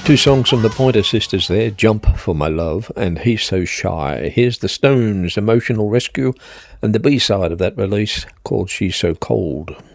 Two songs from the Pointer Sisters there, Jump for My Love and He's So Shy. Here's the Stones, Emotional Rescue, and the B-side of that release called She's So Cold.